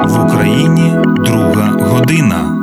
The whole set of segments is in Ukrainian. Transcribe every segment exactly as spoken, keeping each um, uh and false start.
В Україні друга година.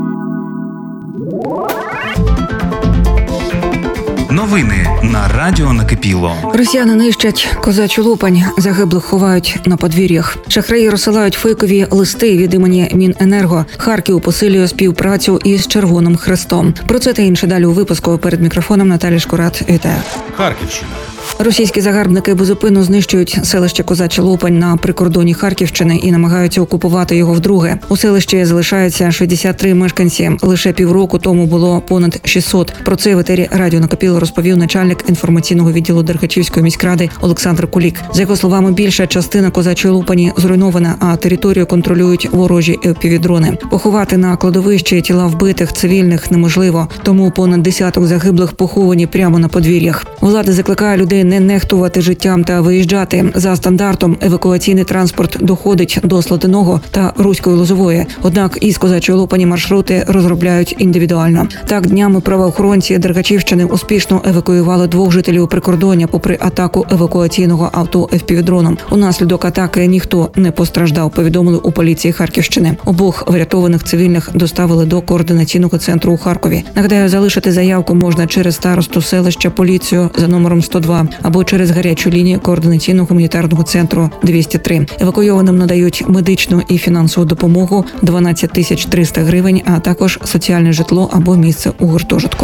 Новини на радіо Накипіло. Росіяни нищать Козачу Лупань, загиблих ховають на подвір'ях. Шахраї розсилають фейкові листи від імені Міненерго. Харків посилює співпрацю із Червоним Хрестом. Про це та інше далі у випуску. Перед мікрофоном Наталя Шкурат. Вітаю. Харківщина. Російські загарбники безупинно знищують селище Козача Лупань на прикордоні Харківщини і намагаються окупувати його вдруге. У селищі залишаються шістдесят три мешканці. Лише півроку тому було понад шістсот. Про це в етері радіо Накипіло розповів начальник інформаційного відділу Дергачівської міськради Олександр Кулік. За його словами, більша частина Козачої Лупані зруйнована, а територію контролюють ворожі півдрони. Поховати на кладовищі тіла вбитих цивільних неможливо, тому понад десяток загиблих поховані прямо на подвір'ях. Влада закликає людей не нехтувати життям та виїжджати. За стандартом евакуаційний транспорт доходить до Слатиного та Руської Лозової. Однак із Козачої Лупані маршрути розробляють індивідуально. Так, днями правоохоронці Дергачівщини успішно евакуювали двох жителів прикордоння попри атаку евакуаційного авто еф пі ві-дроном. Унаслідок атаки ніхто не постраждав, повідомили у поліції Харківщини. Обох врятованих цивільних доставили до координаційного центру у Харкові. Нагадаю, залишити заявку можна через старосту селища, поліцію за номером сто два або через гарячу лінію координаційного гуманітарного центру двісті три. Евакуйованим надають медичну і фінансову допомогу дванадцять тисяч триста гривень, а також соціальне житло або місце у гуртожитку.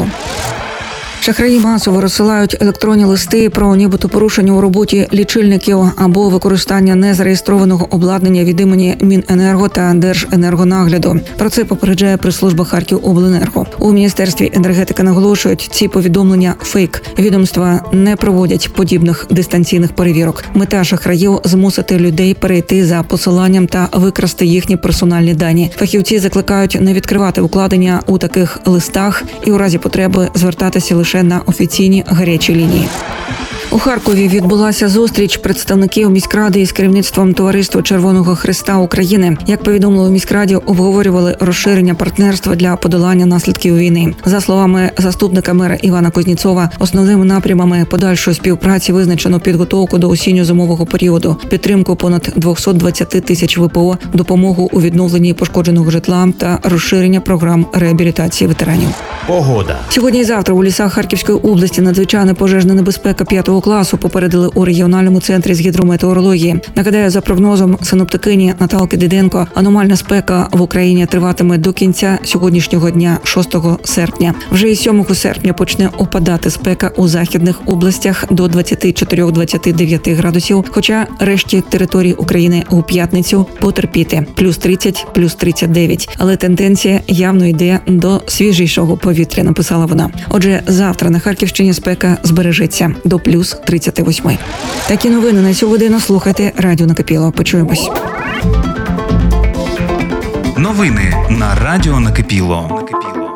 Шахраї масово розсилають електронні листи про нібито порушення у роботі лічильників або використання незареєстрованого обладнання від імені Міненерго та Держенергонагляду. Про це попереджає прес-служба Харківобленерго. У Міністерстві енергетики наголошують, ці повідомлення – фейк. Відомства не проводять подібних дистанційних перевірок. Мета шахраїв – змусити людей перейти за посиланням та викрасти їхні персональні дані. Фахівці закликають не відкривати укладення у таких листах і у разі потреби звертатися лише на офіційні гарячі лінії. У Харкові відбулася зустріч представників міськради із керівництвом Товариства Червоного Хреста України. Як повідомили у міськраді, обговорювали розширення партнерства для подолання наслідків війни. За словами заступника мера Івана Кузнєцова, основними напрямами подальшої співпраці визначено підготовку до осінньо-зимового періоду, підтримку понад двісті двадцять тисяч ве пе о, допомогу у відновленні пошкодженого житла та розширення програм реабілітації ветеранів. Погода. Сьогодні і завтра у лісах Харківської області надзвичайна пожежна небезпека п'ятого класу, попередили у регіональному центрі з гідрометеорології. Нагадаю, за прогнозом синоптикині Наталки Диденко, аномальна спека в Україні триватиме до кінця сьогоднішнього дня, шостого серпня. Вже і сьомого серпня почне опадати спека у західних областях до двадцять чотири - двадцять дев'ять градусів, хоча решті території України у п'ятницю потерпіти – плюс тридцять, плюс тридцять дев'ять. Але тенденція явно йде до свіжішого повітря, написала вона. Отже, завтра на Харківщині спека збережеться до плюс тридцять вісім. Такі новини на цю годину слухайте радіо Накипіло. Почуємось. Новини на радіо Накипіло.